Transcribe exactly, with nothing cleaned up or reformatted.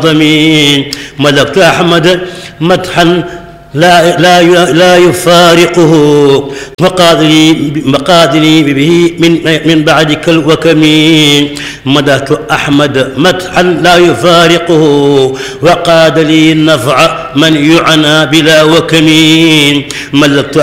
ضمين ملكت أحمد مدحا لا لا لا يفارقه وقادني وقادني به من من بعدك الوكمين مدحت أحمد مدحا لا يفارقه وقاد لي النفع من يعنى بلا وكمين ملكت